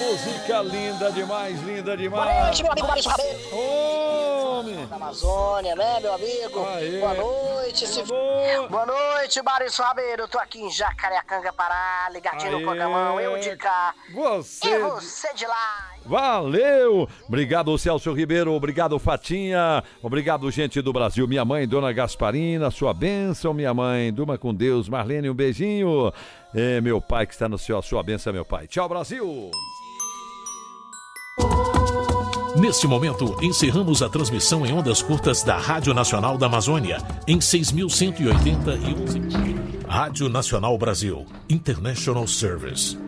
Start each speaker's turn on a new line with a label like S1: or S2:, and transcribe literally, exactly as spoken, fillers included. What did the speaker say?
S1: música linda demais, linda demais.
S2: Boa noite, meu amigo Maurício Rabelo.
S1: Homem.
S2: Da Amazônia, né, meu amigo?
S1: Aê.
S2: Boa noite. Se...
S1: Boa.
S2: Boa noite, Maurício Rabelo. Eu tô aqui em Jacareacanga, Pará, ligadinho
S1: Aê.
S2: no programão. Eu de cá.
S1: Você.
S2: E você de lá.
S1: Valeu! Obrigado, Celso Ribeiro. Obrigado, Fatinha. Obrigado, gente do Brasil. Minha mãe, Dona Gasparina, sua bênção, minha mãe. Durma com Deus. Marlene, um beijinho. É, meu pai que está no céu. Sua bênção, meu pai. Tchau, Brasil!
S3: Neste momento, encerramos a transmissão em ondas curtas da Rádio Nacional da Amazônia, em seis mil cento e oitenta e onze. Rádio Nacional Brasil, International Service.